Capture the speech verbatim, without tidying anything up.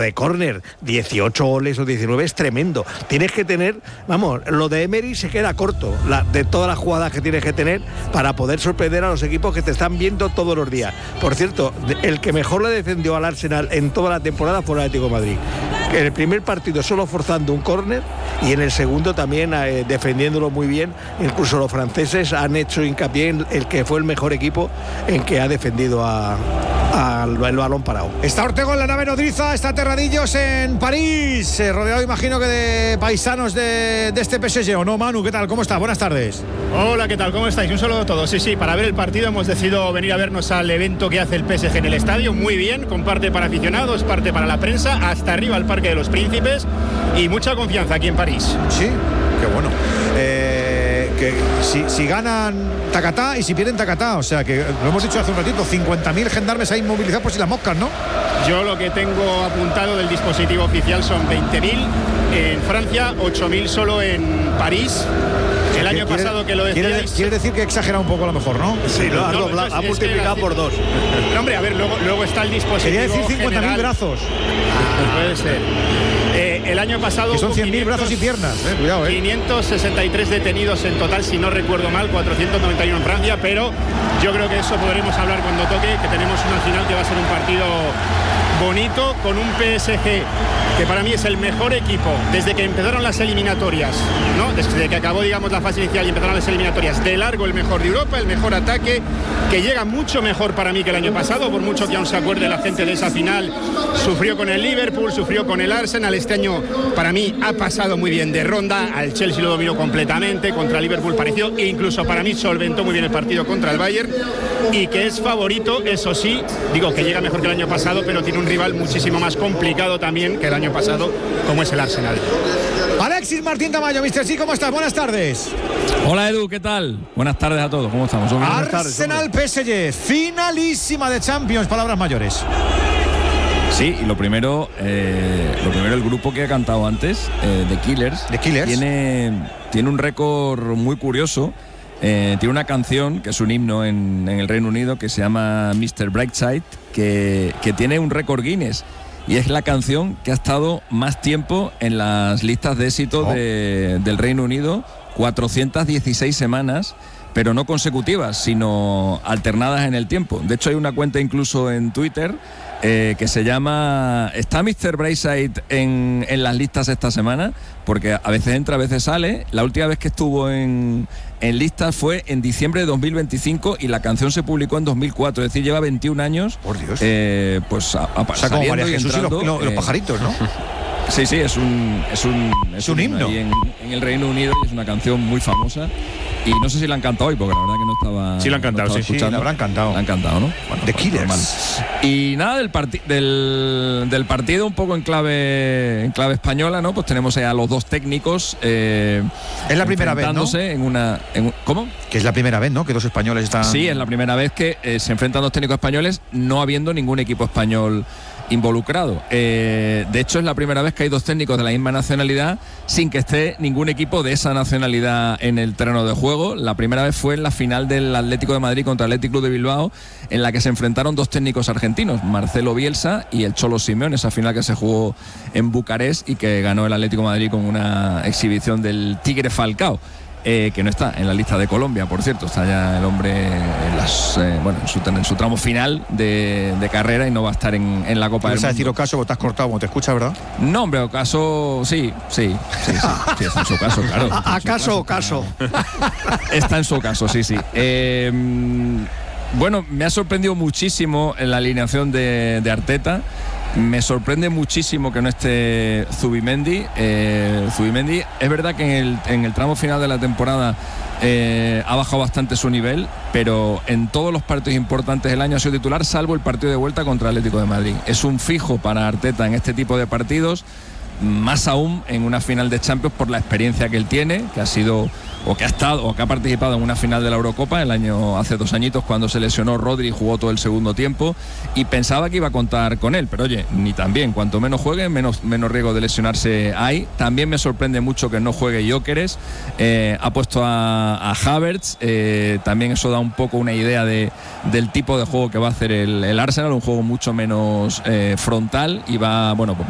de córner, dieciocho goles o diecinueve es tremendo. Tienes que tener, vamos, lo de Emery se queda corto, la, de todas las jugadas que tienes que tener para poder sorprender a los equipos que te están viendo todos los días. Por cierto, el que mejor le defendió al Arsenal en toda la temporada fue el Atlético de Madrid. En el primer partido solo forzando un córner y en el segundo también eh, defendiéndolo muy bien. Incluso los franceses han hecho hincapié en el que fue el mejor equipo en que ha defendido a, a, al el balón parado. Está Ortego en la nave nodriza, está Terradillos en París, eh, rodeado imagino que de paisanos de, de este P S G, ¿o no, Manu? ¿Qué tal? ¿Cómo está? Buenas tardes. Hola, ¿qué tal? ¿Cómo estáis? Un saludo a todos. Sí, sí, para ver el partido hemos decidido venir a vernos al evento que hace el P S G en el estadio, muy bien, con parte para aficionados, parte para la prensa, hasta arriba al Parque de los Príncipes y mucha confianza aquí en París. Sí, qué bueno. Eh, que si, si ganan tacatá y si pierden tacatá, o sea que lo hemos dicho hace un ratito, cincuenta mil gendarmes ahí movilizados por si las moscas, ¿no? Yo lo que tengo apuntado del dispositivo oficial son veinte mil en Francia, ocho mil solo en París. El año quiere, pasado que lo decíais... Quiere, quiere decir que exagera un poco a lo mejor, ¿no? Sí, lo ha, no, doblado, es, ha es multiplicado que, por dos. No, hombre, a ver, luego, luego está el dispositivo. Quería decir cincuenta mil brazos. Ah, puede ser. Eh, el año pasado... Que son cien mil brazos y piernas, eh, cuidado, eh. quinientos sesenta y tres detenidos en total, si no recuerdo mal, cuatrocientos noventa y uno en Francia, pero yo creo que eso podremos hablar cuando toque, que tenemos una final que va a ser un partido bonito, con un P S G que para mí es el mejor equipo desde que empezaron las eliminatorias, ¿no? Desde que acabó, digamos, la fase inicial y empezaron las eliminatorias, de largo el mejor de Europa, el mejor ataque, que llega mucho mejor para mí que el año pasado, por mucho que aún se acuerde la gente de esa final. Sufrió con el Liverpool, sufrió con el Arsenal. Este año para mí ha pasado muy bien de ronda, al Chelsea lo dominó completamente, contra el Liverpool pareció, e incluso para mí solventó muy bien el partido contra el Bayern, y que es favorito, eso sí, digo que llega mejor que el año pasado, pero tiene un rival muchísimo más complicado también que el año pasado, como es el Arsenal. Alexis Martín Tamayo, mister Sí, ¿cómo estás? Buenas tardes. Hola Edu, ¿qué tal? Buenas tardes a todos, ¿cómo estamos? Arsenal P S G, finalísima de Champions, palabras mayores. Sí, y lo primero, eh, lo primero el grupo que ha cantado antes, eh, The Killers, The Killers, tiene, tiene un récord muy curioso. Eh, tiene una canción que es un himno en, en el Reino Unido que se llama mister Brightside, que, que tiene un récord Guinness. Y es la canción que ha estado más tiempo en las listas de éxito oh. de, del Reino Unido, cuatrocientas dieciséis semanas, pero no consecutivas, sino alternadas en el tiempo. De hecho, hay una cuenta incluso en Twitter eh, que se llama ¿Está mister Brightside en, en las listas esta semana? Porque a veces entra, a veces sale. La última vez que estuvo en, en listas fue en diciembre de dos mil veinticinco y la canción se publicó en dos mil cuatro, es decir, lleva veintiún años. Por Dios. Eh, pues a, a, o sea, como María Jesús y los, los, eh, los pajaritos, ¿no? Sí, sí, es un es un, es un himno en, en el Reino Unido, y es una canción muy famosa. Y no sé si la han cantado hoy, porque la verdad que no estaba. Sí, la han cantado, no sí, sí, la habrán cantado. La han cantado, ¿no? Bueno, The Killers. Normal. Y nada, del, parti del, del partido, un poco en clave en clave española, ¿no? Pues tenemos a los dos técnicos. Eh, es la primera vez, ¿no? En una, en, ¿Cómo? Que es la primera vez, ¿no? Que dos españoles están. Sí, es la primera vez que eh, se enfrentan dos técnicos españoles, no habiendo ningún equipo español involucrado. Eh, de hecho, es la primera vez que hay dos técnicos de la misma nacionalidad sin que esté ningún equipo de esa nacionalidad en el terreno de juego. La primera vez fue en la final del Atlético de Madrid contra el Athletic Club de Bilbao, en la que se enfrentaron dos técnicos argentinos, Marcelo Bielsa y el Cholo Simeone, esa final que se jugó en Bucarest y que ganó el Atlético de Madrid con una exhibición del Tigre Falcao. Eh, que no está en la lista de Colombia, por cierto, está ya el hombre en, las, eh, bueno, en, su, en su tramo final de, de carrera y no va a estar en, en la Copa del Mundo. ¿Vas a decir Ocaso o te has cortado como te escucha, verdad? No, hombre, Ocaso, sí, sí, sí, sí, sí, está en su caso, claro. ¿Acaso Ocaso? Está en su caso, sí, sí. Eh, bueno, me ha sorprendido muchísimo en la alineación de, de Arteta. Me sorprende muchísimo que no esté Zubimendi. Eh, Zubimendi, es verdad que en el, en el tramo final de la temporada eh, ha bajado bastante su nivel, pero en todos los partidos importantes del año ha sido titular, salvo el partido de vuelta contra el Atlético de Madrid. Es un fijo para Arteta en este tipo de partidos, más aún en una final de Champions por la experiencia que él tiene, que ha sido o que ha estado o que ha participado en una final de la Eurocopa el año hace dos añitos cuando se lesionó Rodri y jugó todo el segundo tiempo, y pensaba que iba a contar con él, pero oye, ni tan bien, cuanto menos juegue menos, menos riesgo de lesionarse hay. También me sorprende mucho que no juegue Gyökeres, eh, ha puesto a, a Havertz, eh, también eso da un poco una idea de, del tipo de juego que va a hacer el, el Arsenal, un juego mucho menos eh, frontal, y va, bueno, pues